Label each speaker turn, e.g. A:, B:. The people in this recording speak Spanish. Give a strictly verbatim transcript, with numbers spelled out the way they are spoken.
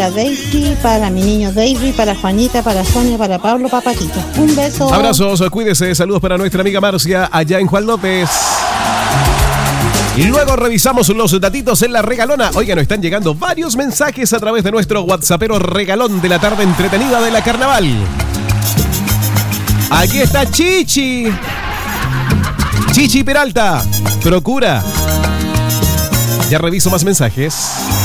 A: la Daisy, para mi niño David, para Juanita, para Sonia, para Pablo, para Paquito. Un beso.
B: Abrazos, cuídese, saludos para nuestra amiga Marcia, allá en Juan López. Y luego revisamos los datitos en la regalona. Oigan, nos están llegando varios mensajes a través de nuestro WhatsAppero regalón de la tarde entretenida de la carnaval. Aquí está Chichi. Chichi Peralta. Procura. Ya reviso más mensajes.